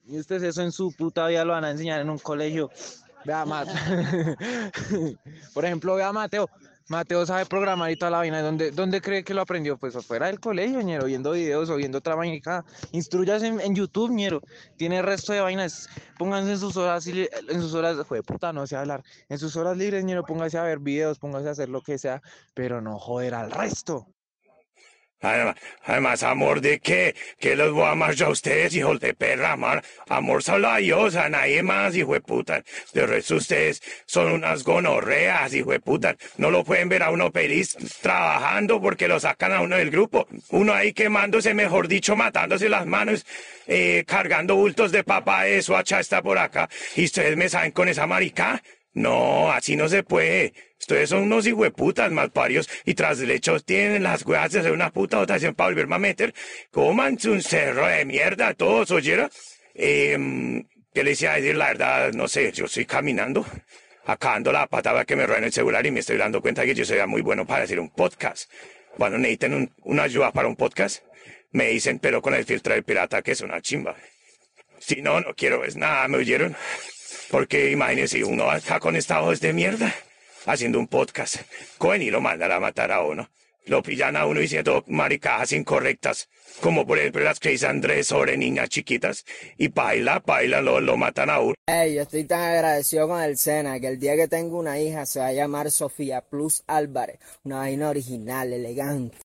Y ustedes eso en su puta vida lo van a enseñar en un colegio. Vea, Por ejemplo, vea Mateo. Mateo sabe programar y toda la vaina. ¿Dónde cree que lo aprendió? Pues afuera del colegio, ñero, viendo videos o viendo otra vaina. Instruyas en YouTube, ñero. Tiene resto de vainas. Pónganse en sus horas, en sus horas, joder, puta, no sé hablar. En sus horas libres, ñero, póngase a ver videos, póngase a hacer lo que sea, pero no joder al resto. Además, amor de qué, que los voy a amar yo a ustedes, hijos de perra, amor solo a Dios, a nadie más, hijo de puta. De resto ustedes son unas gonorreas, hijo de puta. No lo pueden ver a uno feliz trabajando porque lo sacan a uno del grupo. Uno ahí quemándose, mejor dicho, matándose las manos, cargando bultos de papa, eso, hacha está por acá. Y ustedes me saben con esa marica. No, así no se puede. Ustedes son unos hijueputas malparios y tras el hecho tienen las huevas de hacer una puta dotación para volverme a meter. Cómanse un cerro de mierda, todos, ¿oyera? ¿Qué les iba a decir? La verdad, no sé, yo estoy caminando, acá ando la patada que me roban el celular y me estoy dando cuenta que yo soy muy bueno para hacer un podcast. Bueno, necesitan una ayuda para un podcast. Me dicen, pero con el filtro del pirata, que es una chimba. Si no, no quiero ver nada, ¿me oyeron? Porque imagínense, uno acá con esta voz de mierda, haciendo un podcast, cogen y lo mandan a matar a uno. Lo pillan a uno diciendo maricadas incorrectas, como por ejemplo las que dice Andrés sobre niñas chiquitas, y paila, lo matan a uno. Yo estoy tan agradecido con el Sena que el día que tengo una hija se va a llamar Sofía Plus Álvarez, una vaina original, elegante.